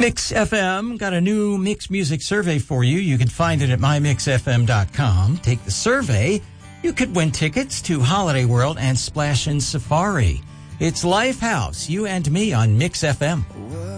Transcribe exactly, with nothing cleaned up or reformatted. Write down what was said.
Mix F M got a new Mix Music survey for you. You can find it at my mix f m dot com. Take the survey. You could win tickets to Holiday World and Splash in Safari. It's Lifehouse, you and me on Mix F M.